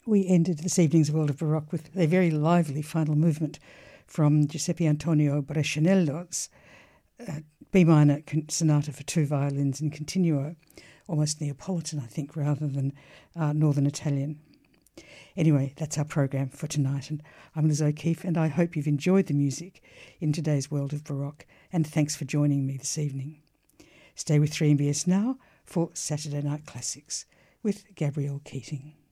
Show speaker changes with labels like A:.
A: We ended this evening's World of Baroque with a very lively final movement from Giuseppe Antonio Brescianello's B minor sonata for two violins in continuo, almost Neapolitan, I think, rather than Northern Italian. Anyway, that's our program for tonight, and I'm Liz O'Keefe, and I hope you've enjoyed the music in today's World of Baroque, and thanks for joining me this evening. Stay with 3MBS now for Saturday Night Classics with Gabrielle Keating.